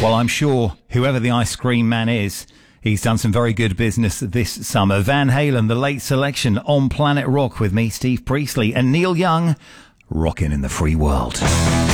Well, I'm sure whoever the ice cream man is, he's done some very good business this summer. Van Halen, the late selection on Planet Rock with me, Steve Priestley, and Neil Young, rocking in the free world.